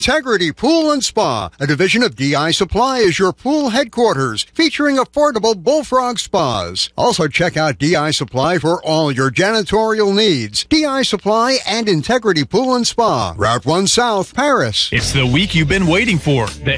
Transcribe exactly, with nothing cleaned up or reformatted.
Integrity Pool and Spa, a division of D I Supply, is your pool headquarters, featuring affordable Bullfrog spas. Also check out D I Supply for all your janitorial needs. D I Supply and Integrity Pool and Spa, Route one South, Paris. It's the week you've been waiting for. The